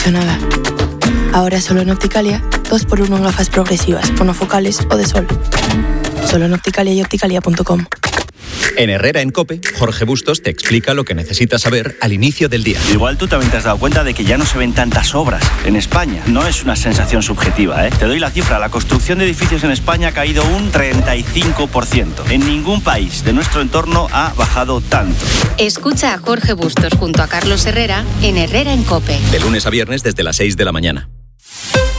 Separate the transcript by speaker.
Speaker 1: Nada. Ahora solo en Opticalia, 2x1 en gafas progresivas, monofocales o de sol. Solo en Opticalia y opticalia.com.
Speaker 2: En Herrera en COPE, Jorge Bustos te explica lo que necesitas saber al inicio del día.
Speaker 3: Igual tú también te has dado cuenta de que ya no se ven tantas obras en España. No es una sensación subjetiva, ¿eh? Te doy la cifra. La construcción de edificios en España ha caído un 35%. En ningún país de nuestro entorno ha bajado tanto.
Speaker 4: Escucha a Jorge Bustos junto a Carlos Herrera en Herrera en COPE.
Speaker 2: De lunes a viernes desde las 6 de la mañana.